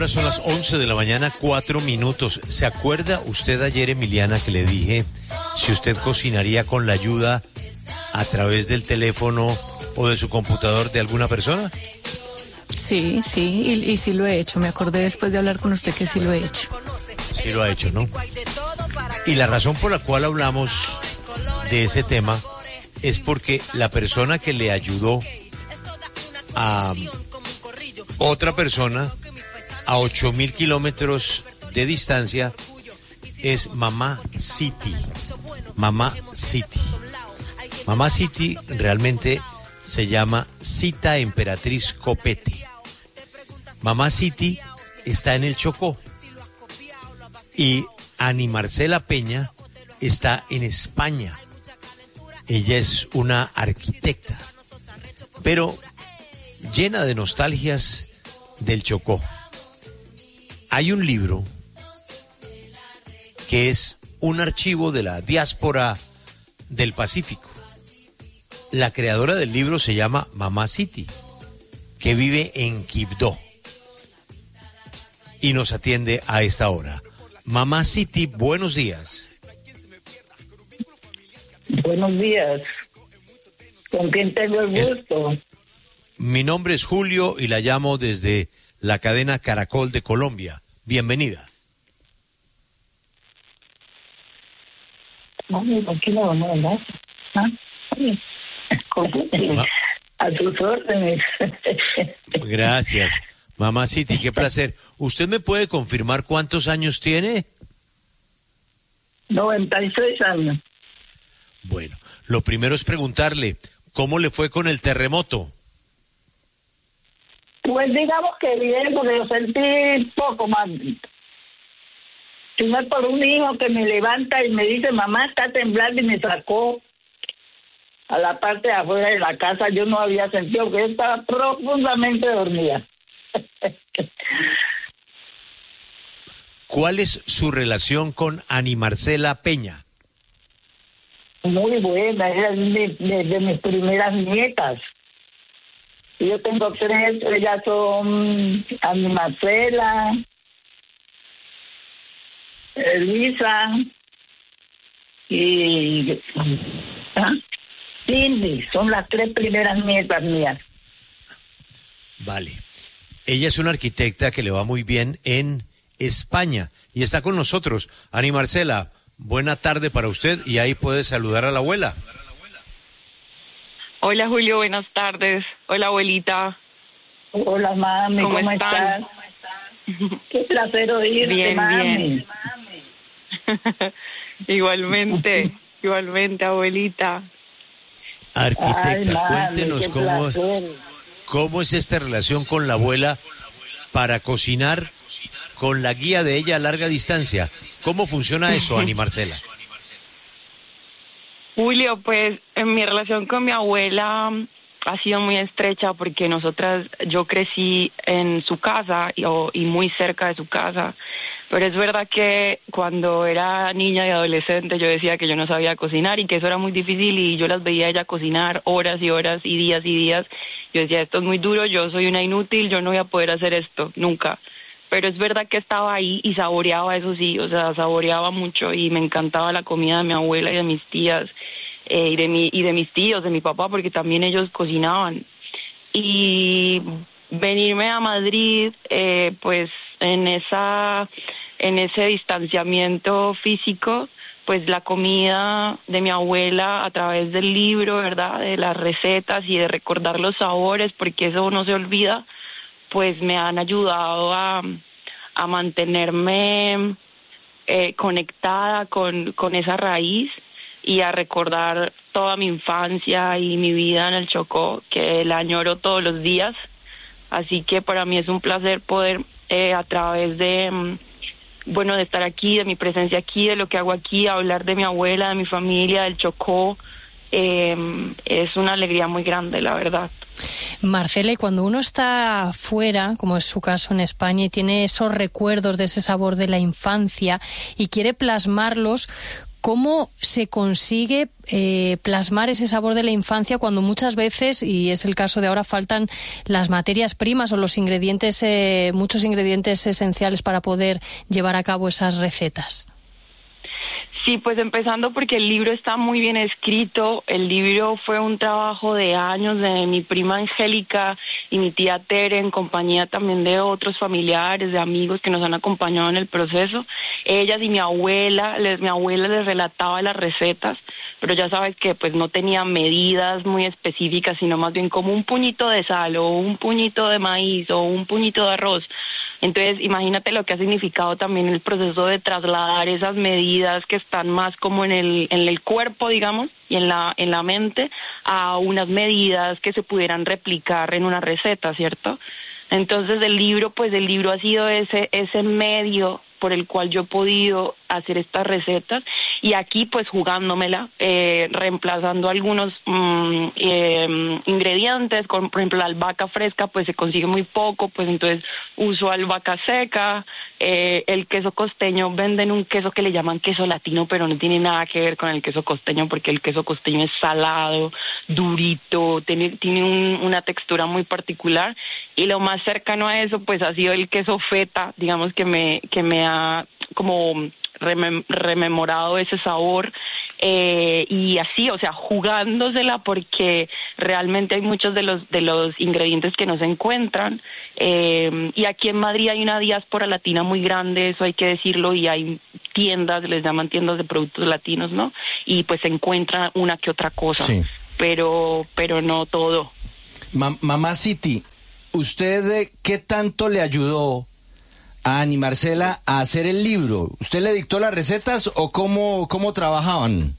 Ahora son las 11 de la mañana, 4 minutos. ¿Se acuerda usted ayer, Emiliana, que le dije si usted cocinaría con la ayuda a través del teléfono o de su computador de alguna persona? Sí, y sí lo he hecho. Me acordé después de hablar con usted que sí lo he hecho. Sí lo ha hecho, ¿no? Y la razón por la cual hablamos de ese tema es porque la persona que le ayudó a otra persona a 8.000 kilómetros de distancia es Mamá City. Mamá City. Mamá City realmente se llama Cita Emperatriz Copete. Mamá City está en el Chocó y Ani Marcela Peña está en España. Ella es una arquitecta, pero llena de nostalgias del Chocó. Hay un libro que es un archivo de la diáspora del Pacífico. La creadora del libro se llama Mamá City, que vive en Quibdó y nos atiende a esta hora. Mamá City, buenos días. Buenos días. ¿Con quién tengo el gusto? Mi nombre es Julio y la llamo desde la cadena Caracol de Colombia. Bienvenida. Mami, ¿por qué no vamos a hablar? A tus órdenes. Gracias. Mamá City, qué placer. ¿Usted me puede confirmar cuántos años tiene? 96 años. Bueno, lo primero es preguntarle, ¿cómo le fue con el terremoto? Pues digamos que bien, porque yo sentí poco más. Si no es por un hijo que me levanta y me dice, mamá, está temblando, y me sacó a la parte de afuera de la casa, yo no había sentido, que yo estaba profundamente dormida. ¿Cuál es su relación con Ani Marcela Peña? Muy buena, ella es de mis primeras nietas. Yo tengo 3, ellas son Ani Marcela, Luisa y Cindy, son las 3 primeras nietas mías. Vale. Ella es una arquitecta que le va muy bien en España y está con nosotros. Ani Marcela, buena tarde para usted y ahí puede saludar a la abuela. Hola Julio, buenas tardes. Hola abuelita. Hola mami, ¿cómo estás? Qué placer oírte, bien, mami. Bien. igualmente abuelita. Arquitecta, ay, mami, cuéntenos cómo es esta relación con la abuela para cocinar con la guía de ella a larga distancia. ¿Cómo funciona eso, Ani Marcela? Julio, pues en mi relación con mi abuela ha sido muy estrecha porque yo crecí en su casa y muy cerca de su casa, pero es verdad que cuando era niña y adolescente yo decía que yo no sabía cocinar y que eso era muy difícil y yo las veía a ella cocinar horas y horas y días. Yo decía, esto es muy duro, yo soy una inútil, yo no voy a poder hacer esto, nunca. Pero es verdad que estaba ahí y saboreaba, eso sí, o sea, saboreaba mucho y me encantaba la comida de mi abuela y de mis tías y de mis tíos, de mi papá, porque también ellos cocinaban. Y venirme a Madrid, pues en ese distanciamiento físico, pues la comida de mi abuela a través del libro, ¿verdad? De las recetas y de recordar los sabores, porque eso no se olvida, pues me han ayudado a mantenerme conectada con esa raíz y a recordar toda mi infancia y mi vida en el Chocó, que la añoro todos los días. Así que para mí es un placer poder a través de estar aquí, de mi presencia aquí, de lo que hago aquí, hablar de mi abuela, de mi familia, del Chocó. Es una alegría muy grande, la verdad. Marcela, y cuando uno está fuera, como es su caso en España, y tiene esos recuerdos de ese sabor de la infancia y quiere plasmarlos, ¿Cómo se consigue plasmar ese sabor de la infancia cuando muchas veces, y es el caso de ahora, faltan las materias primas o los ingredientes, muchos ingredientes esenciales para poder llevar a cabo esas recetas? Sí, pues empezando porque el libro está muy bien escrito. El libro fue un trabajo de años de mi prima Angélica y mi tía Tere, en compañía también de otros familiares, de amigos que nos han acompañado en el proceso. Ellas y mi abuela les relataba las recetas, pero ya sabes que pues no tenía medidas muy específicas, sino más bien como un puñito de sal o un puñito de maíz o un puñito de arroz. Entonces, imagínate lo que ha significado también el proceso de trasladar esas medidas que están más como en el cuerpo, digamos, y en la mente, a unas medidas que se pudieran replicar en una receta, ¿cierto? Entonces, el libro ha sido ese medio por el cual yo he podido hacer estas recetas, y aquí pues jugándomela, reemplazando algunos ingredientes, por ejemplo la albahaca fresca pues se consigue muy poco, pues entonces uso albahaca seca. El queso costeño, venden un queso que le llaman queso latino, pero no tiene nada que ver con el queso costeño, porque el queso costeño es salado, durito, tiene una textura muy particular, y lo más cercano a eso pues ha sido el queso feta, digamos, que me ha como rememorado ese sabor, y así, o sea, jugándosela, porque realmente hay muchos de los ingredientes que no se encuentran, y aquí en Madrid hay una diáspora latina muy grande, eso hay que decirlo, y hay tiendas, les llaman tiendas de productos latinos, ¿no? Y pues se encuentra una que otra cosa, sí, pero no todo. Mamá City, ¿usted qué tanto le ayudó a Ani Marcela a hacer el libro? ¿Usted le dictó las recetas o cómo trabajaban?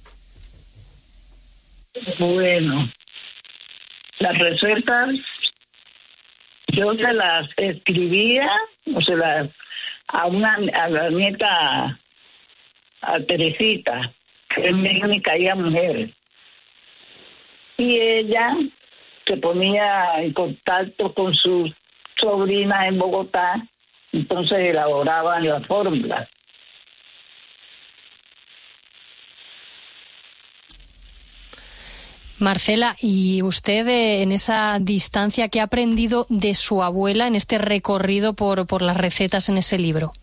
Bueno, las recetas yo se las escribía, o se las a la nieta, a Teresita, que es mi única hija mujer, y ella se ponía en contacto con sus sobrinas en Bogotá. Entonces elaboraban las fórmulas. Marcela, ¿y usted en esa distancia qué ha aprendido de su abuela en este recorrido por las recetas en ese libro?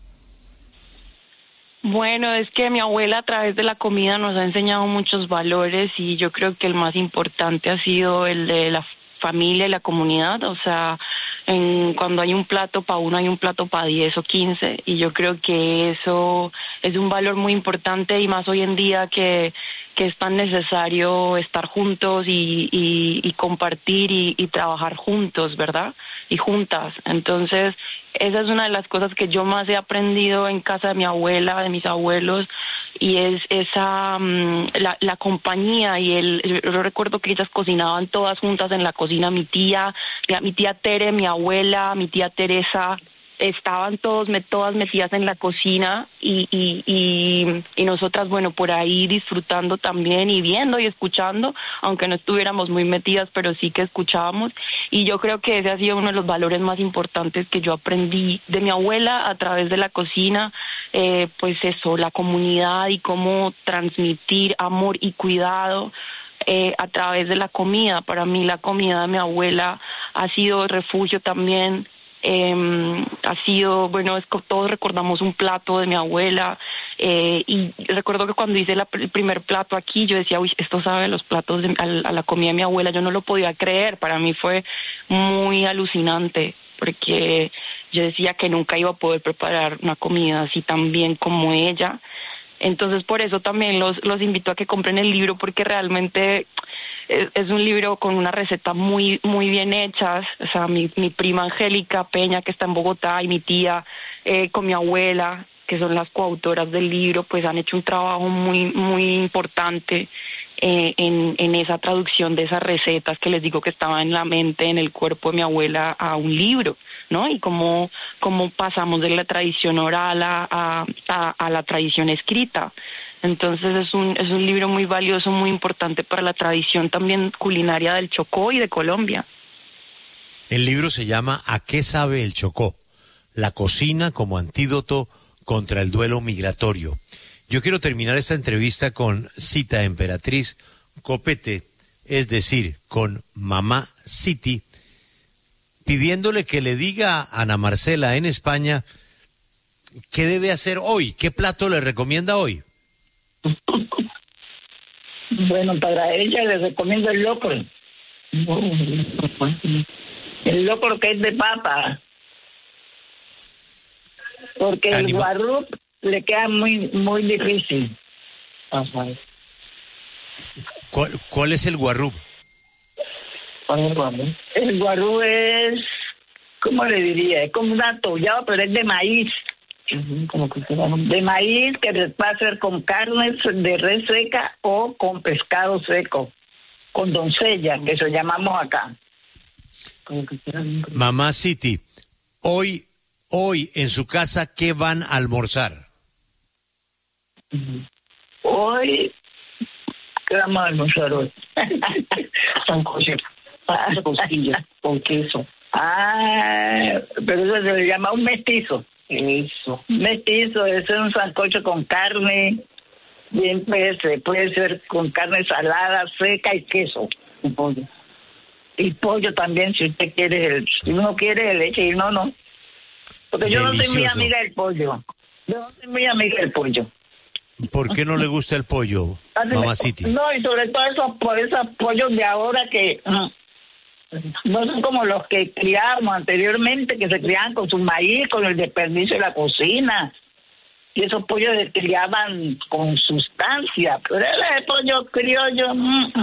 Bueno, es que mi abuela a través de la comida nos ha enseñado muchos valores, y yo creo que el más importante ha sido el de la familia y la comunidad. O sea, cuando hay un plato para uno, hay un plato para 10 o 15, y yo creo que eso es un valor muy importante, y más hoy en día que es tan necesario estar juntos y compartir y trabajar juntos, ¿verdad? Y juntas. Entonces, esa es una de las cosas que yo más he aprendido en casa de mi abuela, de mis abuelos, y es esa la compañía, y yo recuerdo que ellas cocinaban todas juntas en la cocina, mi tía Tere, mi abuela, mi tía Teresa, estaban todas metidas en la cocina, y nosotras, bueno, por ahí disfrutando también, y viendo y escuchando, aunque no estuviéramos muy metidas, pero sí que escuchábamos. Y yo creo que ese ha sido uno de los valores más importantes que yo aprendí de mi abuela a través de la cocina, pues eso, la comunidad y cómo transmitir amor y cuidado a través de la comida. Para mí la comida de mi abuela ha sido refugio también. Ha sido, bueno, todos recordamos un plato de mi abuela, y recuerdo que cuando hice el primer plato aquí, yo decía, uy, esto sabe a los platos a la comida de mi abuela. Yo no lo podía creer, para mí fue muy alucinante, porque yo decía que nunca iba a poder preparar una comida así tan bien como ella. Entonces, por eso también los invito a que compren el libro, porque realmente es un libro con una receta muy muy bien hechas. O sea, mi prima Angélica Peña, que está en Bogotá, y mi tía con mi abuela, que son las coautoras del libro, pues han hecho un trabajo muy muy importante en esa traducción de esas recetas que les digo que estaban en la mente, en el cuerpo de mi abuela, a un libro, ¿no? Y cómo pasamos de la tradición oral a la tradición escrita. Entonces es un libro muy valioso, muy importante para la tradición también culinaria del Chocó y de Colombia. El libro se llama ¿A qué sabe el Chocó? La cocina como antídoto contra el duelo migratorio. Yo quiero terminar esta entrevista con Cita Emperatriz Copete, es decir, con Mamá City, pidiéndole que le diga a Ana Marcela en España qué debe hacer hoy, qué plato le recomienda hoy. Bueno, para ella le recomiendo el locro. El locro que es de papa. Porque el guarrup le queda muy difícil. Ajá. ¿Cuál es el guarrup? El guarrup es, ¿cómo le diría? Es como un atollado, pero es de maíz. De maíz, que se puede hacer con carne de res seca o con pescado seco, con doncella, que eso llamamos acá. Mamá City, hoy en su casa, ¿qué van a almorzar? Hoy, ¿qué vamos a almorzar hoy? Sancocho, costillas con queso. Pero eso se le llama un mestizo. Eso. Mestizo, eso es un sancocho con carne, bien puede ser con carne salada, seca y queso. Y pollo. Y pollo también, si usted quiere, si uno quiere leche y no. Porque Delicioso. Yo no soy muy amiga del pollo. ¿Por qué no le gusta el pollo, Mamá City? No, y sobre todo por esos pollos de ahora que no son como los que criábamos anteriormente, que se criaban con su maíz, con el desperdicio de la cocina. Y esos pollos se criaban con sustancia. Pero el pollo criollo...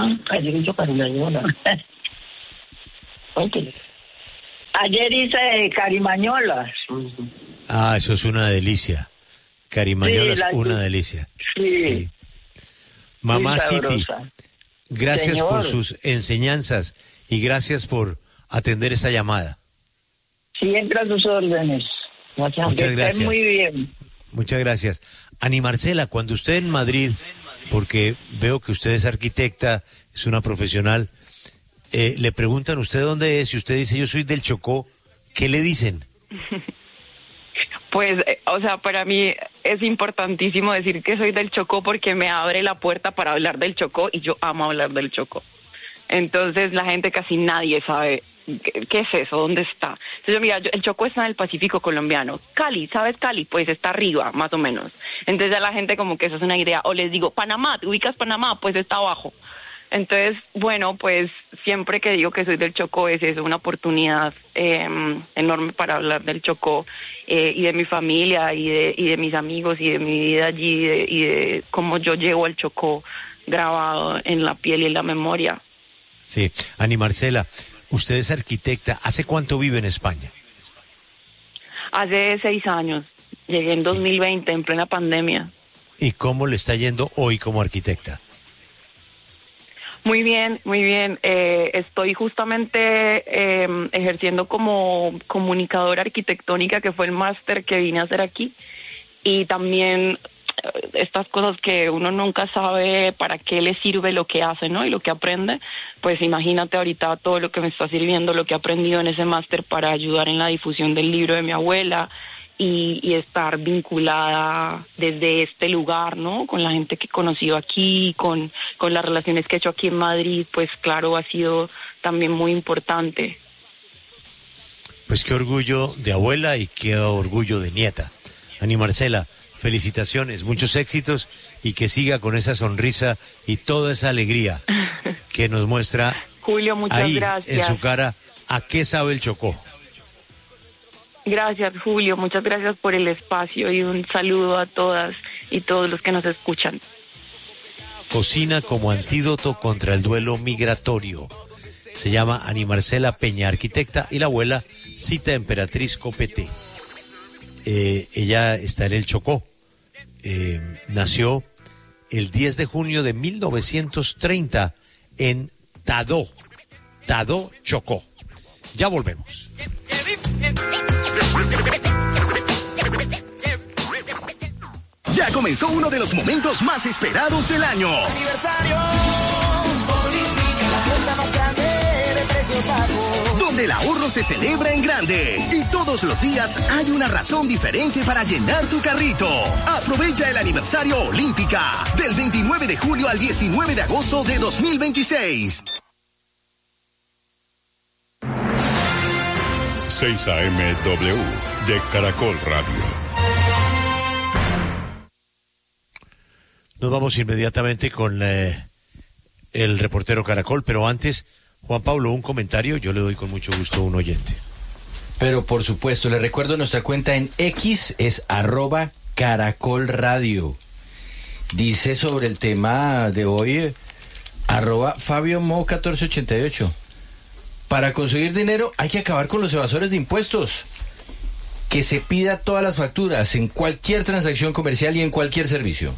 Ayer hice carimañolas. Eso es una delicia. Carimañolas, una delicia. Sí. Mamá City, gracias Señor. por sus enseñanzas y gracias por atender esta llamada. Siempre a sus órdenes. Muchas que gracias. estén muy bien. Muchas gracias. Ani Marcela, cuando usted en Madrid, porque veo que usted es arquitecta, es una profesional, le preguntan usted dónde es y usted dice yo soy del Chocó, ¿qué le dicen? Pues, o sea, para mí es importantísimo decir que soy del Chocó porque me abre la puerta para hablar del Chocó y yo amo hablar del Chocó. Entonces la gente casi nadie sabe qué es eso, dónde está. Entonces mira, el Chocó está en el Pacífico colombiano. Cali, ¿sabes Cali? Pues está arriba, más o menos. Entonces ya la gente como que eso es una idea. O les digo, Panamá, ¿te ubicas Panamá? Pues está abajo. Entonces, bueno, pues siempre que digo que soy del Chocó es eso, una oportunidad enorme para hablar del Chocó y de mi familia y de mis amigos y de mi vida allí y de cómo yo llevo al Chocó grabado en la piel y en la memoria. Sí, Ani Marcela, usted es arquitecta, ¿hace cuánto vive en España? Hace 6 años, llegué en 2020, en plena pandemia. ¿Y cómo le está yendo hoy como arquitecta? Muy bien, muy bien. Estoy justamente ejerciendo como comunicadora arquitectónica, que fue el máster que vine a hacer aquí. Y también estas cosas que uno nunca sabe para qué le sirve lo que hace, ¿no? Y lo que aprende. Pues imagínate ahorita todo lo que me está sirviendo, lo que he aprendido en ese máster para ayudar en la difusión del libro de mi abuela. Y estar vinculada desde este lugar, ¿no? Con la gente que he conocido aquí, con las relaciones que he hecho aquí en Madrid, pues claro, ha sido también muy importante. Pues qué orgullo de abuela y qué orgullo de nieta. Ani Marcela, felicitaciones, muchos éxitos y que siga con esa sonrisa y toda esa alegría que nos muestra Julio, muchas ahí gracias. en su cara a qué sabe el Chocó. Gracias, Julio. Muchas gracias por el espacio y un saludo a todas y todos los que nos escuchan. Cocina como antídoto contra el duelo migratorio. Se llama Ani Marcela Peña, arquitecta, y la abuela Cita Emperatriz Copete. Ella está en el Chocó. Nació el 10 de junio de 1930 en Tadó, Chocó. Ya volvemos. Ya comenzó uno de los momentos más esperados del año. Aniversario, Bonifica, la fiesta más grande de precios bajos. del ahorro se celebra en grande y todos los días hay una razón diferente para llenar tu carrito. Aprovecha el aniversario Olímpica del 29 de julio al 19 de agosto de 2026. 6 AM-W de Caracol Radio. Nos vamos inmediatamente con el reportero Caracol, pero antes, Juan Pablo, un comentario, yo le doy con mucho gusto a un oyente. Pero por supuesto, le recuerdo nuestra cuenta en X es @Caracol Radio. Dice sobre el tema de hoy, @Fabio Mo 1488. Para conseguir dinero hay que acabar con los evasores de impuestos. Que se pida todas las facturas en cualquier transacción comercial y en cualquier servicio.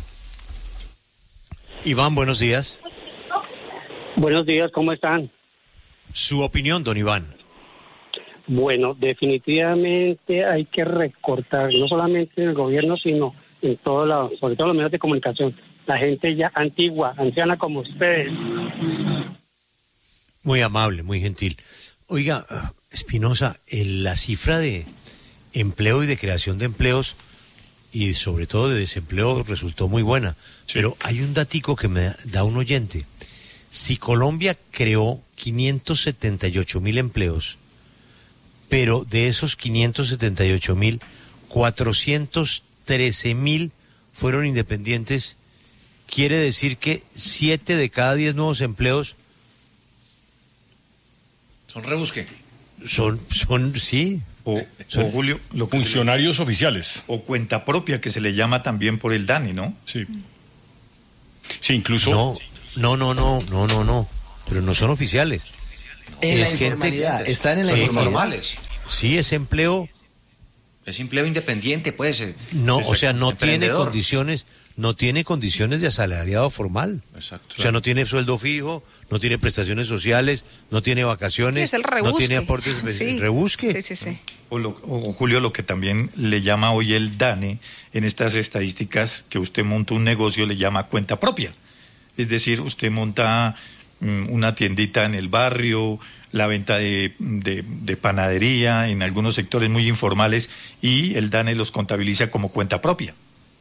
Iván, buenos días. Buenos días, ¿cómo están? Su opinión, don Iván. Bueno, definitivamente hay que recortar, no solamente en el gobierno, sino en todo lado, sobre todo los medios de comunicación. La gente ya antigua, anciana como ustedes. Muy amable, muy gentil. Oiga, Espinosa, la cifra de empleo y de creación de empleos y sobre todo de desempleo resultó muy buena. Sí. Pero hay un datico que me da un oyente. Si Colombia creó 578.000 empleos, pero de esos 578.000, 413.000 fueron independientes, quiere decir que 7 de cada 10 nuevos empleos son rebusque. Son sí. O Julio, los funcionarios oficiales. O cuenta propia, que se le llama también por el DANE, ¿no? Sí. Sí, incluso. No. Pero no son oficiales. En la informalidad. Están en la informalidad. Sí, es empleo. Es empleo independiente, puede ser. No, o sea, no tiene condiciones de asalariado formal. Exacto. O sea, no tiene sueldo fijo, no tiene prestaciones sociales, no tiene vacaciones, no tiene aportes, rebusque. Sí. O Julio, lo que también le llama hoy el DANE, en estas estadísticas, que usted monta un negocio, le llama cuenta propia. Es decir, usted monta una tiendita en el barrio, la venta de panadería, en algunos sectores muy informales, y el DANE los contabiliza como cuenta propia.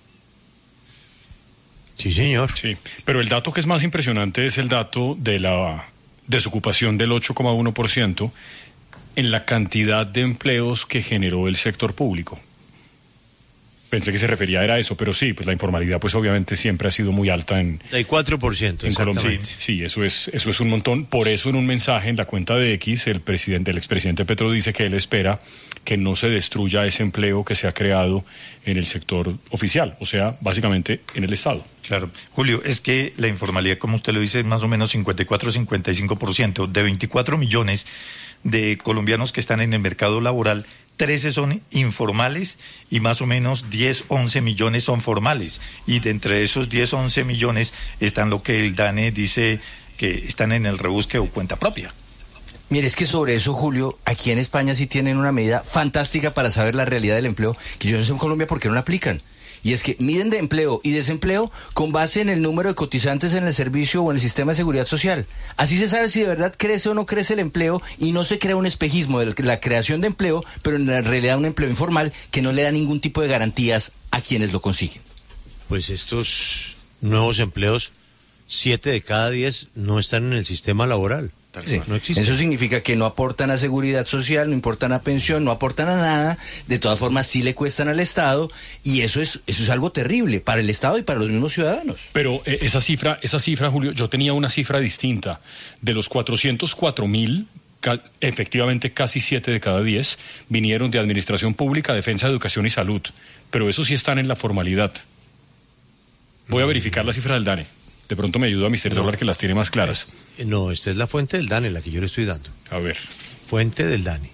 Sí, señor. Sí, pero el dato que es más impresionante es el dato de la desocupación del 8,1% en la cantidad de empleos que generó el sector público. Pensé que se refería a eso, pero sí, pues la informalidad pues obviamente siempre ha sido muy alta en 34% en Colombia. Sí, eso es un montón. Por eso en un mensaje en la cuenta de X, el expresidente Petro dice que él espera que no se destruya ese empleo que se ha creado en el sector oficial, o sea, básicamente en el Estado. Claro. Julio, es que la informalidad, como usted lo dice, es más o menos 54-55%. De 24 millones de colombianos que están en el mercado laboral, 13 son informales y más o menos 10-11 millones son formales. Y de entre esos 10-11 millones están lo que el DANE dice que están en el rebusque o cuenta propia. Mire, es que sobre eso, Julio, aquí en España sí tienen una medida fantástica para saber la realidad del empleo, que yo no sé en Colombia por qué no la aplican. Y es que miden de empleo y desempleo con base en el número de cotizantes en el servicio o en el sistema de seguridad social. Así se sabe si de verdad crece o no crece el empleo y no se crea un espejismo de la creación de empleo, pero en la realidad un empleo informal que no le da ningún tipo de garantías a quienes lo consiguen. Pues estos nuevos empleos, 7 de cada 10 no están en el sistema laboral. Sí. No existe. Eso significa que no aportan a seguridad social, no aportan a pensión, no aportan a nada. De todas formas sí le cuestan al Estado y eso es algo terrible para el Estado y para los mismos ciudadanos. Pero esa cifra, Julio, yo tenía una cifra distinta. De los 404.000, efectivamente casi 7 de cada 10 vinieron de administración pública, defensa, educación y salud. Pero esos sí están en la formalidad. Voy a verificar la cifra del DANE. De pronto me ayuda a Mr. Dólar, que las tiene más claras. No, esta es la fuente del DANE, la que yo le estoy dando. A ver. Fuente del DANE.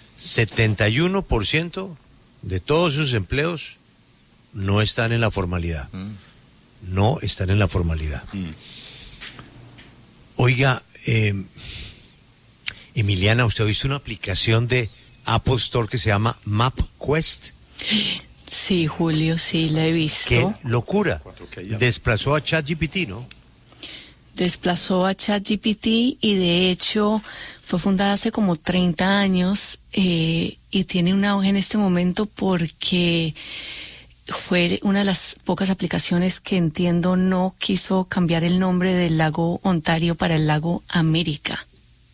71% de todos esos empleos no están en la formalidad. No están en la formalidad. Oiga, Emiliana, ¿usted ha visto una aplicación de Apple Store que se llama MapQuest? Sí, Julio, sí, la he visto. ¡Qué locura! Desplazó a ChatGPT, ¿no? desplazó a ChatGPT y de hecho fue fundada hace como 30 años y tiene un auge en este momento porque fue una de las pocas aplicaciones que entiendo no quiso cambiar el nombre del lago Ontario para el lago América.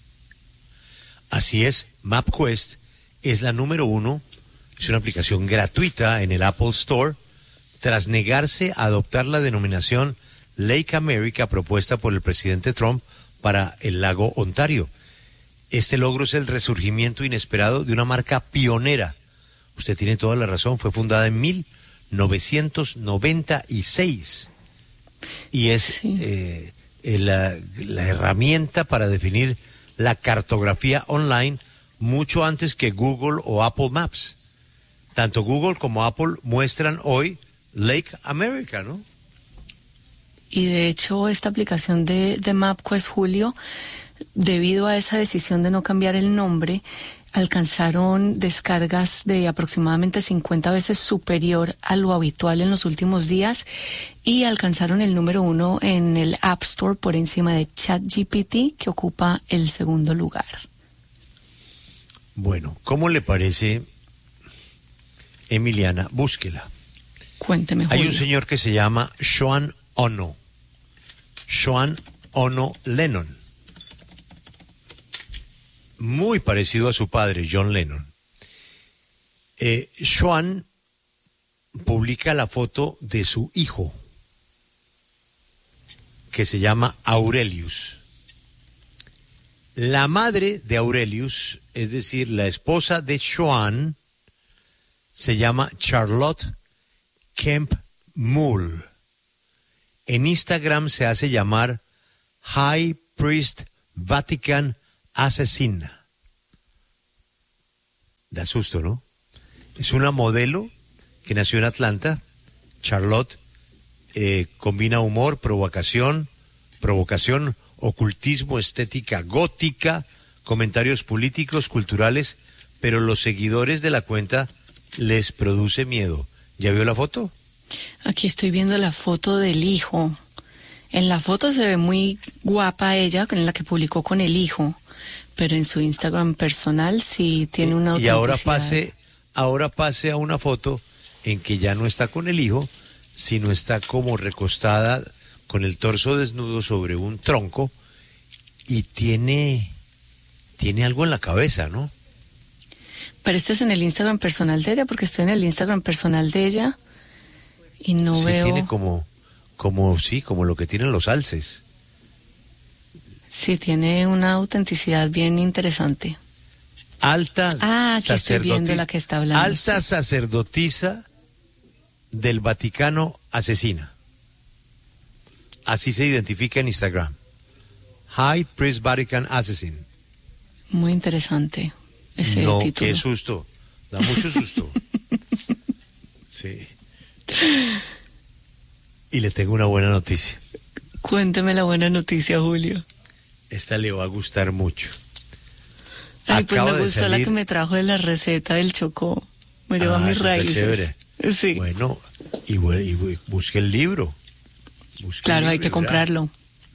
Así es, MapQuest es la número 1, es una aplicación gratuita en el Apple Store, tras negarse a adoptar la denominación Lake America propuesta por el presidente Trump para el lago Ontario. Este logro es el resurgimiento inesperado de una marca pionera. Usted tiene toda la razón, fue fundada en 1996 y es la herramienta para definir la cartografía online mucho antes que Google o Apple Maps. Tanto Google como Apple muestran hoy Lake America, ¿no? Y de hecho esta aplicación de MapQuest, Julio, debido a esa decisión de no cambiar el nombre, alcanzaron descargas de aproximadamente 50 veces superior a lo habitual en los últimos días y alcanzaron el número 1 en el App Store por encima de ChatGPT, que ocupa el segundo lugar. Bueno, ¿cómo le parece, Emiliana? Búsquela. Cuénteme, Julio. Hay un señor que se llama Sean Ono Lennon, muy parecido a su padre, John Lennon. Sean publica la foto de su hijo, que se llama Aurelius. La madre de Aurelius, es decir, la esposa de Sean, se llama Charlotte Kemp Mull. En Instagram se hace llamar High Priest Vatican Asesina. Da susto, ¿no? Es una modelo que nació en Atlanta. Charlotte combina humor, provocación, ocultismo, estética gótica, comentarios políticos, culturales, pero los seguidores de la cuenta les produce miedo. ¿Ya vio la foto? Aquí estoy viendo la foto del hijo. En la foto se ve muy guapa ella, en la que publicó con el hijo, pero en su Instagram personal sí tiene una autenticidad. Y ahora pase a una foto en que ya no está con el hijo, sino está como recostada con el torso desnudo sobre un tronco y tiene algo en la cabeza, ¿no? Pero este es en el Instagram personal de ella, porque estoy en el Instagram personal de ella y no veo. Tiene como lo que tienen los alces. Sí, tiene una autenticidad bien interesante. Aquí estoy viendo la que está hablando. Alta sacerdotisa del Vaticano asesina. Así se identifica en Instagram. High Priest Vatican Assassin. Muy interesante ese título. Qué susto. Da mucho susto. Sí. Y le tengo una buena noticia. Cuénteme la buena noticia, Julio. Esta le va a gustar mucho. Ay, pues me gustó la que me trajo de la receta del chocó. Me lleva a mis raíces. Chévere. Sí. Bueno, y busque el libro. Hay que comprarlo.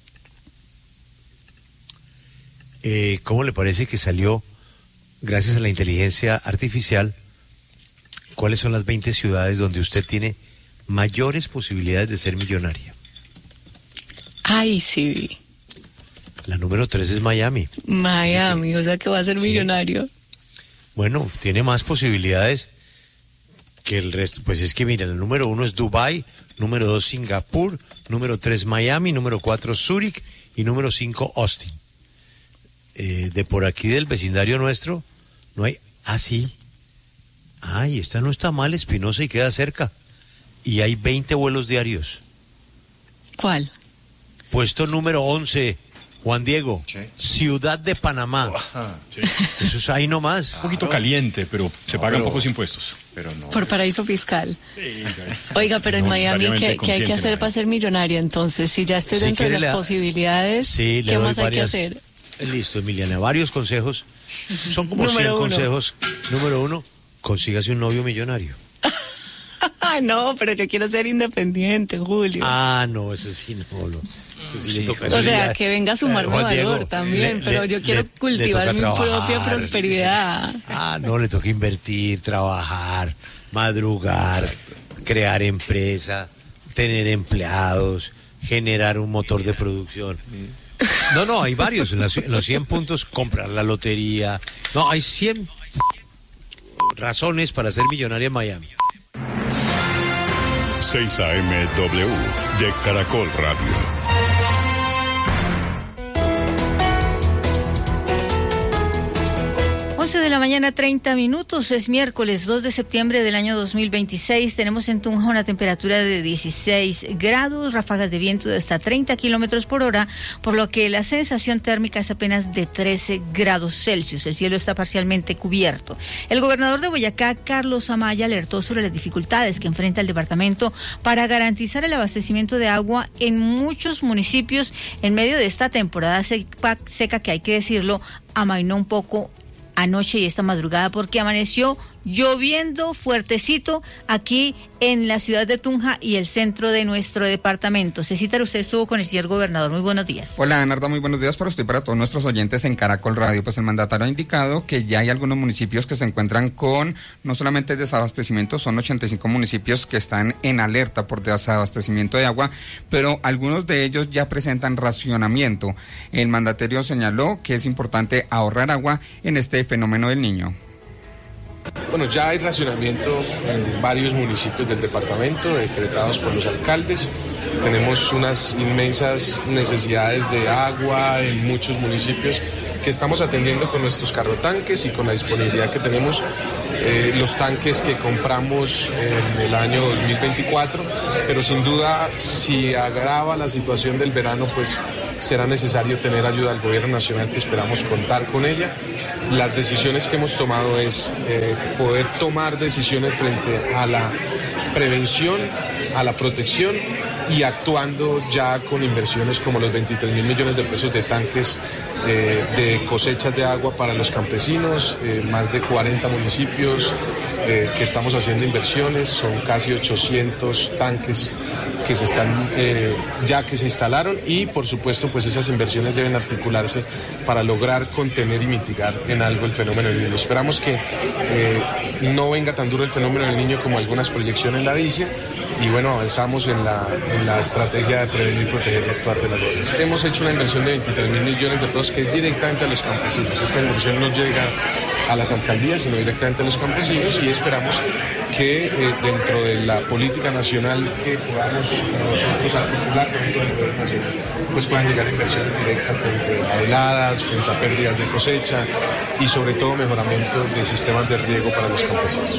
¿Cómo le parece que salió, gracias a la inteligencia artificial, cuáles son las 20 ciudades donde usted tiene mayores posibilidades de ser millonaria? Ay, sí. La número 3 es Miami. Miami, o sea que va a ser millonario. Bueno, tiene más posibilidades que el resto. Pues es que mira, el número 1 es Dubái, número 2 Singapur, número 3 Miami, número 4 Zúrich y número 5 Austin. De por aquí del vecindario nuestro no hay. Sí. Ay, esta no está mal, Espinosa, y queda cerca. Y hay 20 vuelos diarios. ¿Cuál? Puesto número 11, Juan Diego, sí. Ciudad de Panamá. Sí. Eso es ahí nomás. Un poquito caliente, pero se pagan pocos impuestos. Pero no. Por paraíso fiscal. Sí. Oiga, pero en Miami, ¿qué hay que hacer para ser millonaria entonces? Si ya estoy dentro de las posibilidades, ¿qué más hay que hacer? Listo, Emiliana, varios consejos. Son como 100 consejos. Número 1, consígase un novio millonario. No, pero yo quiero ser independiente, Julio. No, eso sí, Sí. O sea, que venga a sumarme valor Diego, también, pero yo quiero cultivar mi propia prosperidad. No, le toca invertir, trabajar, madrugar, crear empresa, tener empleados, generar un motor de producción. No, hay varios. En los 100 puntos, comprar la lotería. No, hay 100 razones para ser millonario en Miami. 6 AM-W de Caracol Radio. 11 de la mañana, 30 minutos. Es miércoles 2 de septiembre del año 2026. Tenemos en Tunja una temperatura de 16 grados, ráfagas de viento de hasta 30 kilómetros por hora, por lo que la sensación térmica es apenas de 13 grados Celsius. El cielo está parcialmente cubierto. El gobernador de Boyacá, Carlos Amaya, alertó sobre las dificultades que enfrenta el departamento para garantizar el abastecimiento de agua en muchos municipios en medio de esta temporada seca que, hay que decirlo, amainó un poco anoche y esta madrugada porque amaneció lloviendo fuertecito aquí en la ciudad de Tunja y el centro de nuestro departamento. Cecita, usted estuvo con el señor gobernador. Muy buenos días. Hola, Narda, muy buenos días para usted y para todos nuestros oyentes en Caracol Radio. Pues el mandatario ha indicado que ya hay algunos municipios que se encuentran con no solamente desabastecimiento, son 85 municipios que están en alerta por desabastecimiento de agua, pero algunos de ellos ya presentan racionamiento. El mandatario señaló que es importante ahorrar agua en este fenómeno del Niño. Bueno, ya hay racionamiento en varios municipios del departamento, decretados por los alcaldes. Tenemos unas inmensas necesidades de agua en muchos municipios que estamos atendiendo con nuestros carrotanques y con la disponibilidad que tenemos, los tanques que compramos en el año 2024, pero sin duda, si agrava la situación del verano, pues será necesario tener ayuda del gobierno nacional, que esperamos contar con ella. Las decisiones que hemos tomado es poder tomar decisiones frente a la prevención, a la protección y actuando ya con inversiones como los 23.000 millones de pesos de tanques de cosechas de agua para los campesinos, más de 40 municipios que estamos haciendo inversiones, son casi 800 tanques que se están ya que se instalaron y por supuesto pues esas inversiones deben articularse para lograr contener y mitigar en algo el fenómeno del Niño. Esperamos que no venga tan duro el fenómeno del Niño como algunas proyecciones la dicen y bueno, avanzamos en la estrategia de prevenir, proteger y actuar de la gobernanza. Hemos hecho una inversión de 23.000 millones de pesos que es directamente a los campesinos. Esta inversión no llega a las alcaldías sino directamente a los campesinos y esperamos que dentro de la política nacional que podamos nosotros articular dentro del gobierno nacional, pues puedan llegar inversiones directas frente a heladas, frente a pérdidas de cosecha y sobre todo mejoramiento de sistemas de riego para los campesinos.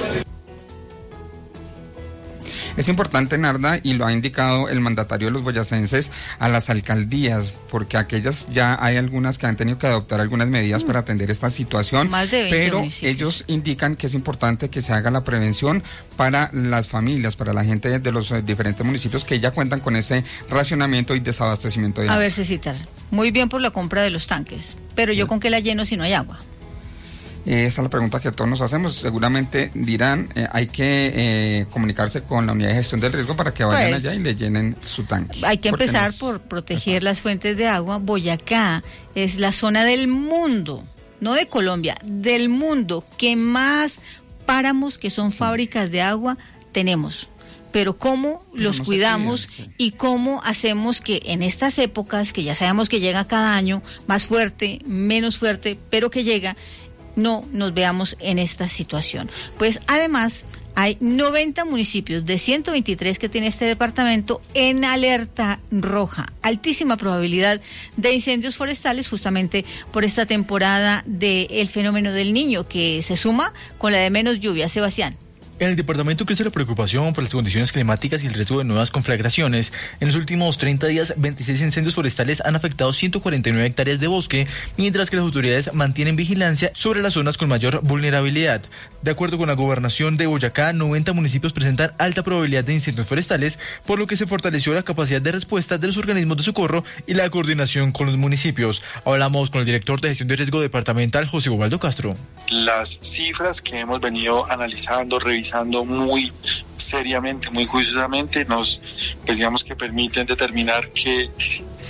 Es importante, Narda, y lo ha indicado el mandatario de los boyacenses, a las alcaldías, porque aquellas ya hay algunas que han tenido que adoptar algunas medidas para atender esta situación, pero ellos indican que es importante que se haga la prevención para las familias, para la gente de los diferentes municipios que ya cuentan con ese racionamiento y desabastecimiento de agua. A ver, Cecita, muy bien por la compra de los tanques, pero yo con qué la lleno si no hay agua. Esa es la pregunta que todos nos hacemos. Seguramente dirán, hay que comunicarse con la unidad de gestión del riesgo para que vayan allá y le llenen su tanque. Hay que empezar por proteger las fuentes de agua. Boyacá es la zona del mundo, no de Colombia, del mundo que más páramos, que son fábricas de agua, tenemos. Pero cómo los cuidamos y cómo hacemos que en estas épocas, que ya sabemos que llega cada año, más fuerte, menos fuerte, pero que llega, no nos veamos en esta situación. Pues además hay 90 municipios de 123 que tiene este departamento en alerta roja, altísima probabilidad de incendios forestales justamente por esta temporada del fenómeno del Niño, que se suma con la de menos lluvia. Sebastián. En el departamento crece la preocupación por las condiciones climáticas y el riesgo de nuevas conflagraciones. En los últimos 30 días, 26 incendios forestales han afectado 149 hectáreas de bosque, mientras que las autoridades mantienen vigilancia sobre las zonas con mayor vulnerabilidad. De acuerdo con la gobernación de Boyacá, 90 municipios presentan alta probabilidad de incendios forestales, por lo que se fortaleció la capacidad de respuesta de los organismos de socorro y la coordinación con los municipios. Hablamos con el director de gestión de riesgo departamental, José Ubaldo Castro. Las cifras que hemos venido analizando, revisando muy seriamente, muy juiciosamente, nos, pues digamos que permiten determinar que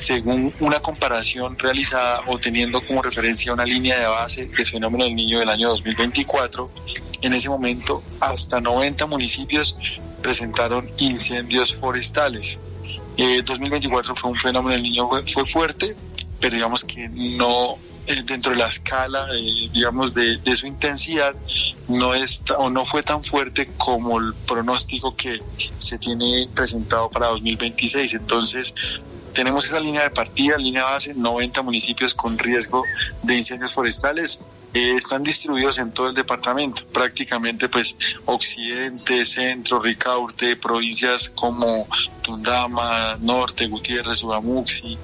según una comparación realizada o teniendo como referencia una línea de base de fenómeno del niño del año 2024, en ese momento hasta 90 municipios presentaron incendios forestales. 2024 fue un fenómeno del niño, fue fuerte, pero digamos que no dentro de la escala, digamos, de su intensidad, no fue tan fuerte como el pronóstico que se tiene presentado para 2026. Entonces, tenemos esa línea de partida, línea base, 90 municipios con riesgo de incendios forestales. Están distribuidos en todo el departamento, prácticamente pues occidente, centro, Ricaurte, provincias como Tundama, Norte, Gutiérrez, Ugamuxi.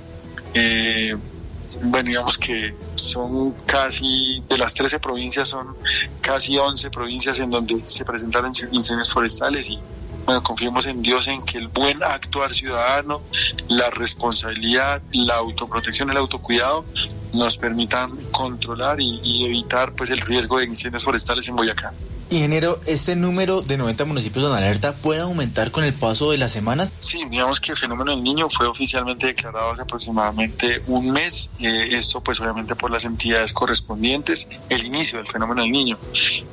Bueno, digamos que son casi, de las 13 provincias, son casi 11 provincias en donde se presentaron incendios forestales y bueno, confiemos en Dios en que el buen actuar ciudadano, la responsabilidad, la autoprotección, el autocuidado nos permitan controlar y evitar pues el riesgo de incendios forestales en Boyacá. Ingeniero, ¿este número de 90 municipios en alerta puede aumentar con el paso de las semanas? Sí, digamos que el fenómeno del niño fue oficialmente declarado hace aproximadamente un mes, esto pues obviamente por las entidades correspondientes, el inicio del fenómeno del niño.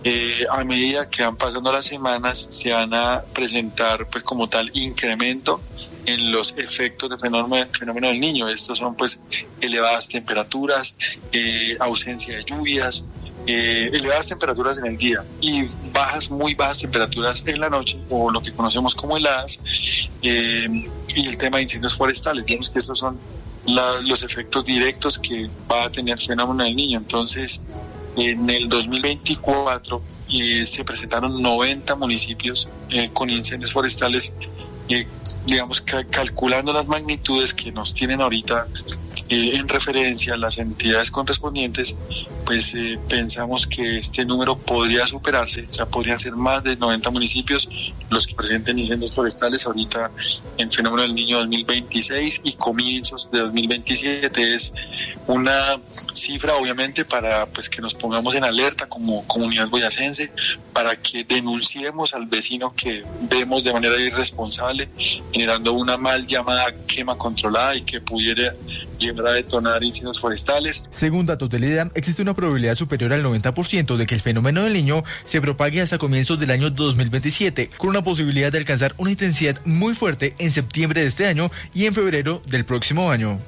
A medida que van pasando las semanas se van a presentar pues como tal incremento en los efectos del fenómeno del niño. Estos son pues elevadas temperaturas, ausencia de lluvias, elevadas temperaturas en el día y muy bajas temperaturas en la noche, o lo que conocemos como heladas, y el tema de incendios forestales. Digamos que esos son los efectos directos que va a tener el fenómeno del niño. Entonces, en el 2024 se presentaron 90 municipios con incendios forestales, digamos, calculando las magnitudes que nos tienen ahorita en referencia a las entidades correspondientes, pues pensamos que este número podría superarse, o sea, podrían ser más de 90 municipios los que presenten incendios forestales ahorita en fenómeno del niño 2026 y comienzos de 2027. Es una cifra obviamente para pues que nos pongamos en alerta como comunidad boyacense, para que denunciemos al vecino que vemos de manera irresponsable generando una mal llamada quema controlada y que pudiera llegar a detonar incendios forestales. Según datos del IDEAM, existe una probabilidad superior al 90% de que el fenómeno del niño se propague hasta comienzos del año 2027, con una posibilidad de alcanzar una intensidad muy fuerte en septiembre de este año y en febrero del próximo año.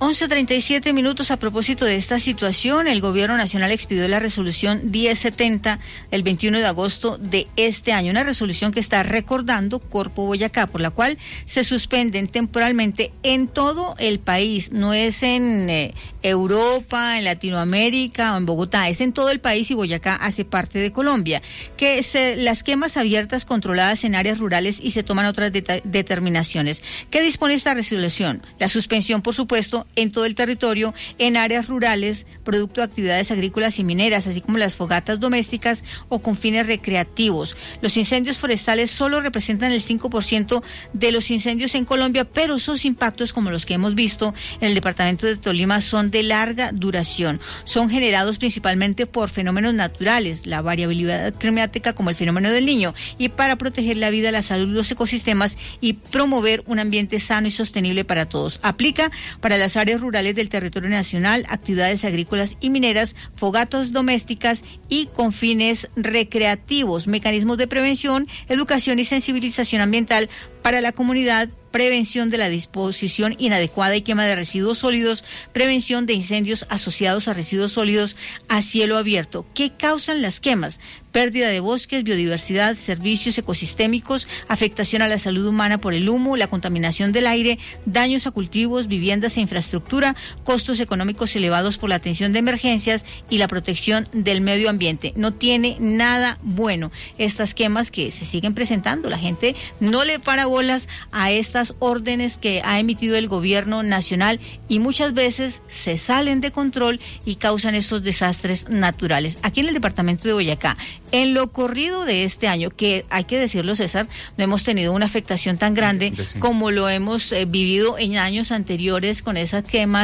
11:37 a propósito de esta situación, el Gobierno Nacional expidió la resolución 1070 el 21 de agosto de este año, una resolución que está recordando Corpo Boyacá, por la cual se suspenden temporalmente en todo el país, no es en Europa, en Latinoamérica o en Bogotá, es en todo el país y Boyacá hace parte de Colombia, que las quemas abiertas controladas en áreas rurales y se toman otras determinaciones. ¿Qué dispone esta resolución? La suspensión, por supuesto, en todo el territorio, en áreas rurales, producto de actividades agrícolas y mineras, así como las fogatas domésticas o con fines recreativos. Los incendios forestales solo representan el 5% de los incendios en Colombia, pero sus impactos, como los que hemos visto en el departamento de Tolima, son de larga duración. Son generados principalmente por fenómenos naturales, la variabilidad climática como el fenómeno del niño, y para proteger la vida, la salud y los ecosistemas y promover un ambiente sano y sostenible para todos. Aplica para las áreas rurales del territorio nacional, actividades agrícolas y mineras, fogatas domésticas y con fines recreativos, mecanismos de prevención, educación y sensibilización ambiental para la comunidad, prevención de la disposición inadecuada y quema de residuos sólidos, prevención de incendios asociados a residuos sólidos a cielo abierto. ¿Qué causan las quemas? Pérdida de bosques, biodiversidad, servicios ecosistémicos, afectación a la salud humana por el humo, la contaminación del aire, daños a cultivos, viviendas e infraestructura, costos económicos elevados por la atención de emergencias y la protección del medio ambiente. No tiene nada bueno estas quemas que se siguen presentando. La gente no le para bolas a estas órdenes que ha emitido el gobierno nacional y muchas veces se salen de control y causan estos desastres naturales. Aquí en el departamento de Boyacá, en lo corrido de este año, que hay que decirlo, César, no hemos tenido una afectación tan grande como lo hemos vivido en años anteriores con esas quemas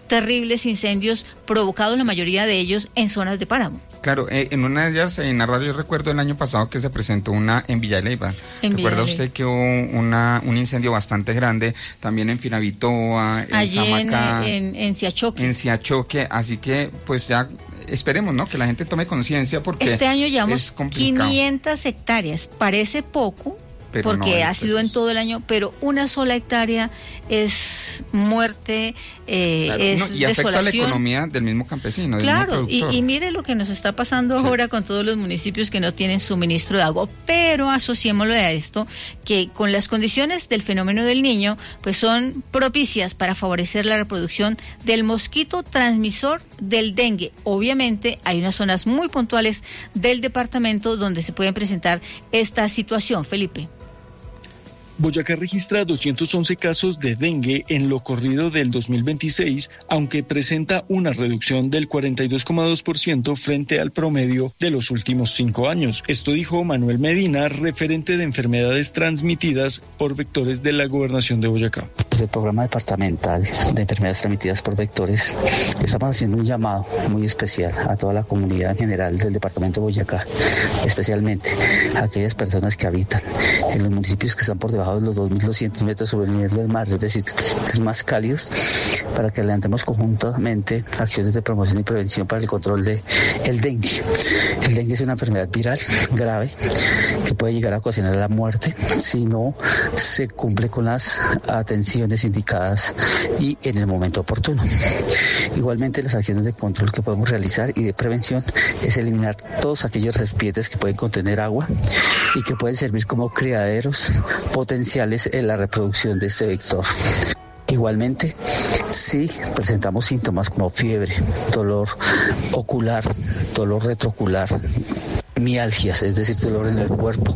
terribles incendios provocados, la mayoría de ellos en zonas de páramo. Claro, en una de ellas, en Arra, yo recuerdo el año pasado que se presentó una en Villa de Leyva. ¿Recuerda usted que hubo un incendio bastante grande también en Firavitoa, en allí Samacá, en Siachoque? En Siachoque, así que pues ya esperemos, ¿no?, que la gente tome conciencia, porque este año llevamos es complicado. 500 hectáreas, parece poco, pero porque no, ha sido en todo el año, pero una sola hectárea es muerte, claro, es y afecta desolación. a la economía del mismo campesino, Claro, del mismo productor. y mire lo que nos está pasando ahora con todos los municipios que no tienen suministro de agua, pero asociémoslo a esto, que con las condiciones del fenómeno del Niño, pues son propicias para favorecer la reproducción del mosquito transmisor del dengue. Obviamente hay unas zonas muy puntuales del departamento donde se pueden presentar esta situación. Felipe. Boyacá registra 211 casos de dengue en lo corrido del 2026, aunque presenta una reducción del 42,2% frente al promedio de los últimos 5 años. Esto dijo Manuel Medina, referente de enfermedades transmitidas por vectores de la Gobernación de Boyacá. Desde el programa departamental de enfermedades transmitidas por vectores, estamos haciendo un llamado muy especial a toda la comunidad en general del departamento de Boyacá, especialmente a aquellas personas que habitan en los municipios que están por debajo de los 2.200 metros sobre el nivel del mar, es decir, los más cálidos, para que adelantemos conjuntamente acciones de promoción y prevención para el control del dengue. El dengue es una enfermedad viral grave que puede llegar a ocasionar la muerte si no se cumple con las atenciones indicadas y en el momento oportuno. Igualmente, las acciones de control que podemos realizar y de prevención es eliminar todos aquellos recipientes que pueden contener agua y que pueden servir como criaderos potenciales en la reproducción de este vector. Igualmente, si presentamos síntomas como fiebre, dolor ocular, dolor retroocular, mialgias, es decir, dolor en el cuerpo,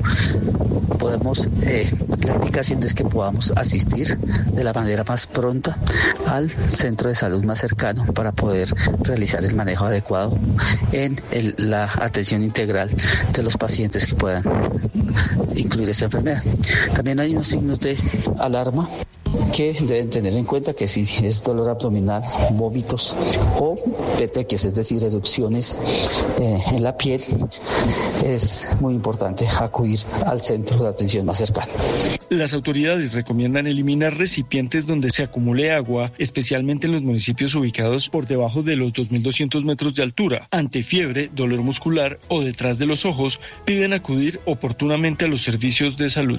la indicación es que podamos asistir de la manera más pronta al centro de salud más cercano para poder realizar el manejo adecuado en la atención integral de los pacientes que puedan incluir esta enfermedad. También hay unos signos de alarma que deben tener en cuenta, que si es dolor abdominal, vómitos o petequias, es decir, erupciones en la piel, es muy importante acudir al centro de atención más cercano. Las autoridades recomiendan eliminar recipientes donde se acumule agua, especialmente en los municipios ubicados por debajo de los 2.200 metros de altura. Ante fiebre, dolor muscular o detrás de los ojos, piden acudir oportunamente a los servicios de salud.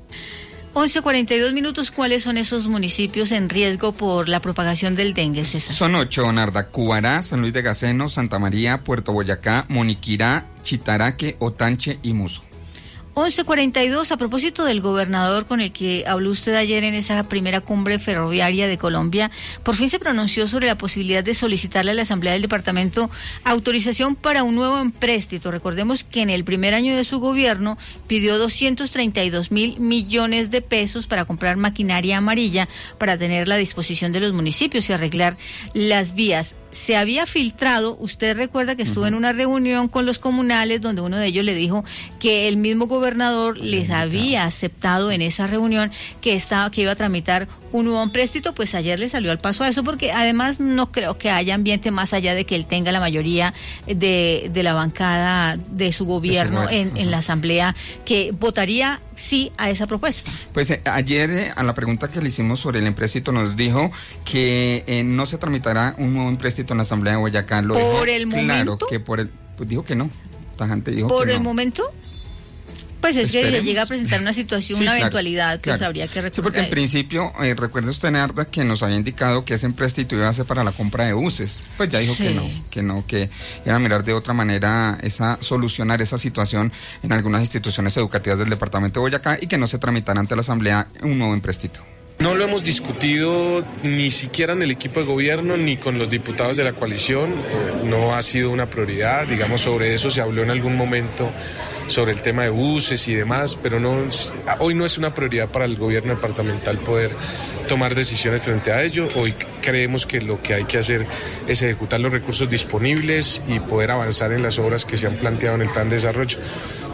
11:42. ¿Cuáles son esos municipios en riesgo por la propagación del dengue, César? Son 8, Narda, Cubará, San Luis de Gaceno, Santa María, Puerto Boyacá, Moniquirá, Chitaraque, Otanche y Muso. 11:42. A propósito del gobernador con el que habló usted ayer en esa primera cumbre ferroviaria de Colombia, por fin se pronunció sobre la posibilidad de solicitarle a la Asamblea del Departamento autorización para un nuevo empréstito. Recordemos que en el primer año de su gobierno pidió 232.000 millones de pesos para comprar maquinaria amarilla para tenerla a disposición de los municipios y arreglar las vías. Se había filtrado, usted recuerda que estuvo en una reunión con los comunales donde uno de ellos le dijo que el mismo gobernador les había aceptado en esa reunión que iba a tramitar un nuevo empréstito. Pues ayer le salió al paso a eso, porque además no creo que haya ambiente más allá de que él tenga la mayoría de la bancada de su gobierno en la asamblea que votaría sí a esa propuesta. Pues ayer a la pregunta que le hicimos sobre el empréstito nos dijo que no se tramitará un nuevo empréstito en la asamblea de Boyacá. ¿Por el momento? Claro, que pues dijo que no. Tajante dijo ¿Por que el no. momento? Pues es Esperemos. que llega a presentar una situación, Sí, una claro, eventualidad, pues claro. habría que recurrir. Sí, porque en principio, recuerda usted, Narda, que nos había indicado que ese empréstito iba a ser para la compra de buses. Pues ya dijo que iba a mirar de otra manera solucionar esa situación en algunas instituciones educativas del departamento de Boyacá y que no se tramitara ante la asamblea un nuevo empréstito. No lo hemos discutido ni siquiera en el equipo de gobierno ni con los diputados de la coalición. No ha sido una prioridad. Digamos, sobre eso se habló en algún momento, sobre el tema de buses y demás, pero hoy no es una prioridad para el gobierno departamental poder tomar decisiones frente a ello. Hoy creemos que lo que hay que hacer es ejecutar los recursos disponibles y poder avanzar en las obras que se han planteado en el plan de desarrollo.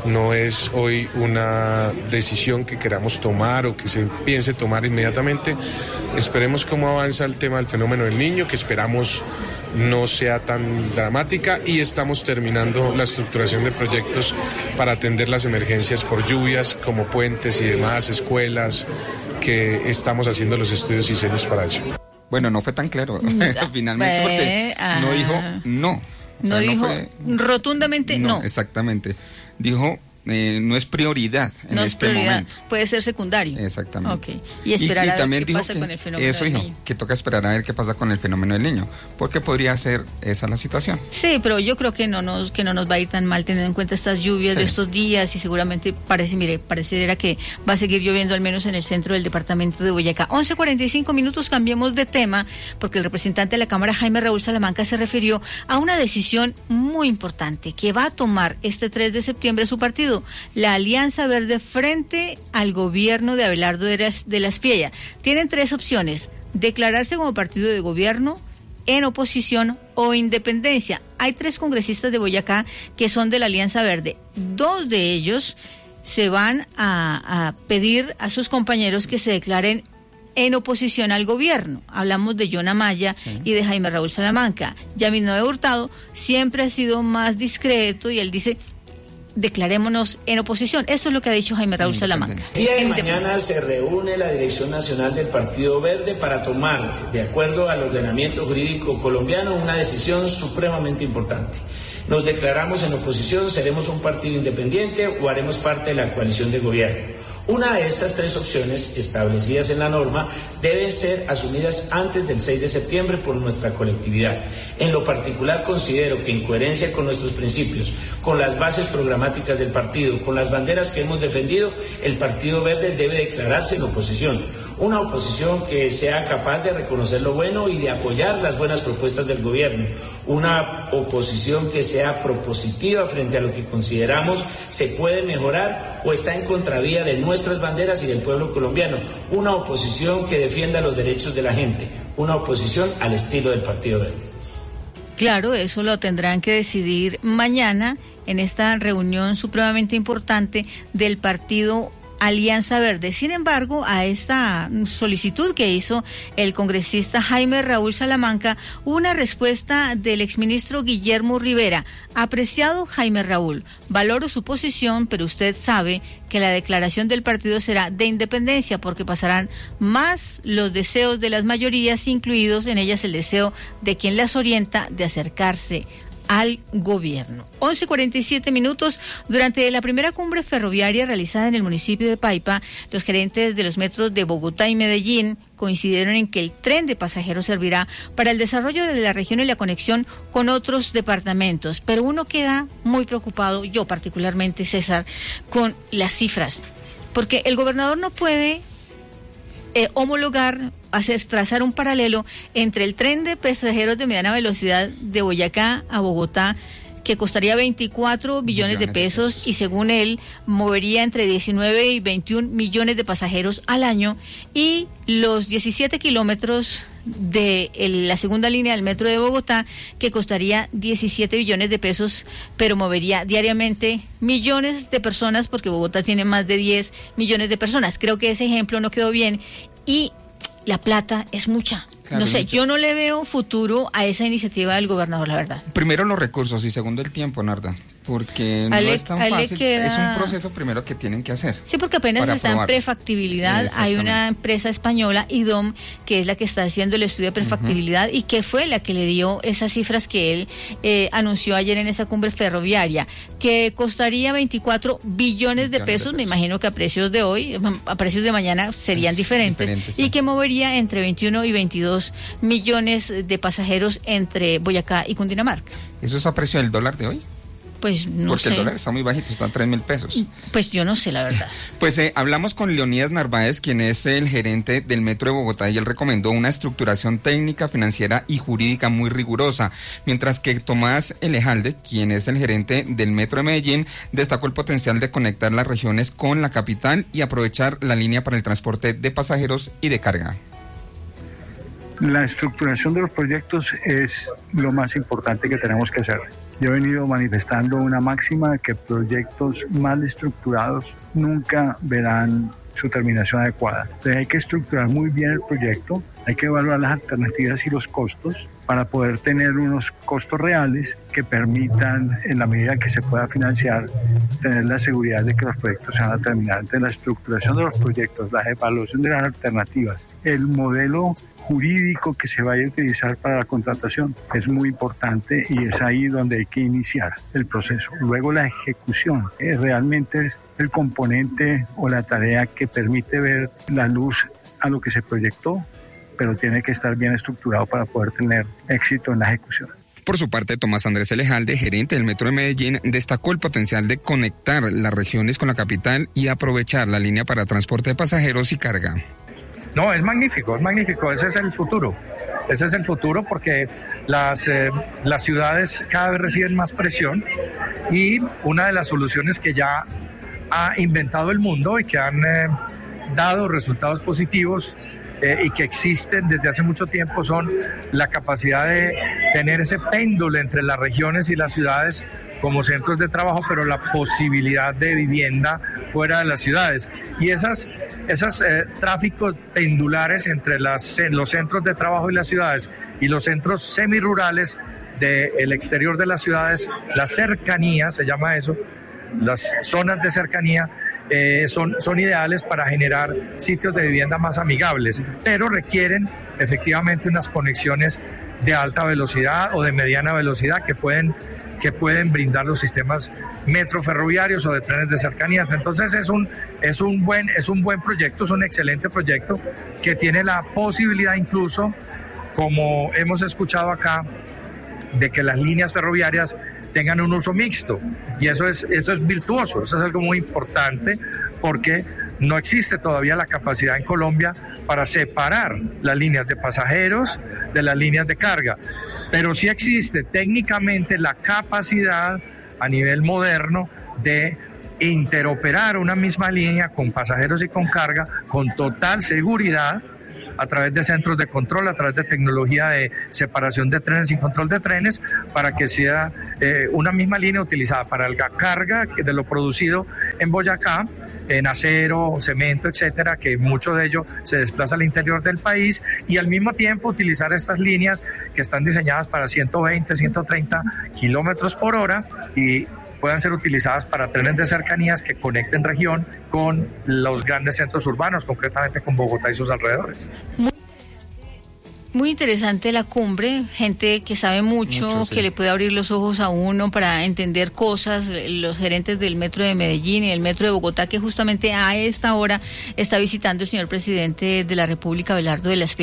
no es hoy una decisión que queramos tomar o que se piense tomar inmediatamente. Esperemos cómo avanza el tema del fenómeno del Niño, que esperamos no sea tan dramática, y estamos terminando la estructuración de proyectos para atender las emergencias por lluvias, como puentes y demás, escuelas, que estamos haciendo los estudios y diseños para ello. Bueno, no fue tan claro finalmente, porque no dijo no. No dijo rotundamente no. Exactamente. Dijo no es prioridad en este momento. Puede ser secundario. Exactamente. Okay. Y esperar a ver qué pasa que con el fenómeno del niño. Que toca esperar a ver qué pasa con el fenómeno del niño, porque podría ser esa la situación. Sí, pero yo creo que no nos va a ir tan mal teniendo en cuenta estas lluvias de estos días, y seguramente pareciera que va a seguir lloviendo al menos en el centro del departamento de Boyacá. 11:45, cambiemos de tema, porque el representante de la Cámara, Jaime Raúl Salamanca, se refirió a una decisión muy importante que va a tomar este 3 de septiembre su partido, la Alianza Verde, frente al gobierno de Abelardo de la Espriella. Tienen 3 opciones: declararse como partido de gobierno, en oposición o independencia. Hay 3 congresistas de Boyacá que son de la Alianza Verde. 2 de ellos se van a pedir a sus compañeros que se declaren en oposición al gobierno. Hablamos de John Amaya y de Jaime Raúl Salamanca. Yamil Noé Hurtado siempre ha sido más discreto y él dice: declarémonos en oposición. Eso es lo que ha dicho Jaime Raúl Salamanca. El día de mañana se reúne la Dirección Nacional del Partido Verde para tomar, de acuerdo al ordenamiento jurídico colombiano, una decisión supremamente importante. Nos declaramos en oposición, seremos un partido independiente o haremos parte de la coalición de gobierno. Una de estas 3 opciones establecidas en la norma deben ser asumidas antes del 6 de septiembre por nuestra colectividad. En lo particular, considero que en coherencia con nuestros principios, con las bases programáticas del partido, con las banderas que hemos defendido, el Partido Verde debe declararse en oposición. Una oposición que sea capaz de reconocer lo bueno y de apoyar las buenas propuestas del gobierno. Una oposición que sea propositiva frente a lo que consideramos se puede mejorar o está en contravía de nuestras banderas y del pueblo colombiano. Una oposición que defienda los derechos de la gente. Una oposición al estilo del Partido Verde. Claro, eso lo tendrán que decidir mañana en esta reunión supremamente importante del Partido Alianza Verde. Sin embargo, a esta solicitud que hizo el congresista Jaime Raúl Salamanca, una respuesta del exministro Guillermo Rivera. Apreciado Jaime Raúl, valoro su posición, pero usted sabe que la declaración del partido será de independencia, porque pasarán más los deseos de las mayorías, incluidos en ellas el deseo de quien las orienta de acercarse al gobierno. 11:47. Durante la primera cumbre ferroviaria realizada en el municipio de Paipa, los gerentes de los metros de Bogotá y Medellín coincidieron en que el tren de pasajeros servirá para el desarrollo de la región y la conexión con otros departamentos. Pero uno queda muy preocupado, yo particularmente, César, con las cifras, porque el gobernador no puede trazar un paralelo entre el tren de pasajeros de mediana velocidad de Boyacá a Bogotá, que costaría 24 billones de pesos y según él movería entre 19 y 21 millones de pasajeros al año, y los 17 kilómetros de la segunda línea del metro de Bogotá, que costaría 17 billones de pesos, pero movería diariamente millones de personas, porque Bogotá tiene más de 10 millones de personas. Creo que ese ejemplo no quedó bien y la plata es mucha. Claro, no sé, yo no le veo futuro a esa iniciativa del gobernador, la verdad. Primero los recursos y segundo el tiempo, Narda, porque no es tan fácil. Es un proceso primero que tienen que hacer. Sí, porque apenas está en prefactibilidad. Hay una empresa española, IDOM, que es la que está haciendo el estudio de prefactibilidad y que fue la que le dio esas cifras que él anunció ayer en esa cumbre ferroviaria, que costaría 24 billones de pesos. Me imagino que a precios de hoy, a precios de mañana serían diferentes, y que movería entre 21 y 22 millones de pasajeros entre Boyacá y Cundinamarca. ¿Eso es a precio del dólar de hoy? Pues no porque sé. El dólar está muy bajito, está a 3.000 pesos. Pues yo no sé, la verdad. Pues hablamos con Leonidas Narváez, quien es el gerente del Metro de Bogotá, y él recomendó una estructuración técnica, financiera y jurídica muy rigurosa, mientras que Tomás Elejalde, quien es el gerente del Metro de Medellín, destacó el potencial de conectar las regiones con la capital y aprovechar la línea para el transporte de pasajeros y de carga. La estructuración de los proyectos es lo más importante que tenemos que hacer. Yo he venido manifestando una máxima que proyectos mal estructurados nunca verán su terminación adecuada. Entonces hay que estructurar muy bien el proyecto, hay que evaluar las alternativas y los costos para poder tener unos costos reales que permitan, en la medida que se pueda financiar, tener la seguridad de que los proyectos se van a terminar. Entonces la estructuración de los proyectos, la evaluación de las alternativas, el modelo jurídico que se vaya a utilizar para la contratación es muy importante y es ahí donde hay que iniciar el proceso. Luego la ejecución, realmente es el componente o la tarea que permite ver la luz a lo que se proyectó, pero tiene que estar bien estructurado para poder tener éxito en la ejecución. Por su parte, Tomás Andrés Elejalde, gerente del Metro de Medellín, destacó el potencial de conectar las regiones con la capital y aprovechar la línea para transporte de pasajeros y carga. No, es magnífico, ese es el futuro. Ese es el futuro porque las ciudades cada vez reciben más presión y una de las soluciones que ya ha inventado el mundo y que han dado resultados positivos y que existen desde hace mucho tiempo son la capacidad de tener ese péndulo entre las regiones y las ciudades como centros de trabajo, pero la posibilidad de vivienda fuera de las ciudades. Y esos tráficos pendulares entre los centros de trabajo y las ciudades y los centros semirurales del exterior de las ciudades, la cercanía, se llama eso, las zonas de cercanía, son ideales para generar sitios de vivienda más amigables, pero requieren efectivamente unas conexiones de alta velocidad o de mediana velocidad que pueden brindar los sistemas metroferroviarios o de trenes de cercanías. Entonces es un buen proyecto, es un excelente proyecto que tiene la posibilidad incluso, como hemos escuchado acá, de que las líneas ferroviarias tengan un uso mixto, y eso es virtuoso, eso es algo muy importante porque no existe todavía la capacidad en Colombia para separar las líneas de pasajeros de las líneas de carga, pero sí existe técnicamente la capacidad a nivel moderno de interoperar una misma línea con pasajeros y con carga con total seguridad a través de centros de control, a través de tecnología de separación de trenes y control de trenes, para que sea una misma línea utilizada para la carga de lo producido en Boyacá, en acero, cemento, etcétera, que mucho de ello se desplaza al interior del país, y al mismo tiempo utilizar estas líneas que están diseñadas para 120, 130 kilómetros por hora y puedan ser utilizadas para trenes de cercanías que conecten región con los grandes centros urbanos, concretamente con Bogotá y sus alrededores. Muy interesante la cumbre, gente que sabe mucho, sí, que le puede abrir los ojos a uno para entender cosas, los gerentes del Metro de Medellín y el Metro de Bogotá, que justamente a esta hora está visitando el señor presidente de la República, Abelardo de la Espriella.